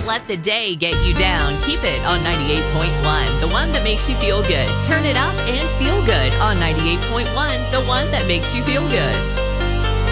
let the day get you down. Keep it on 98.1, the one that makes you feel good. Turn it up and feel good on 98.1, the one that makes you feel good.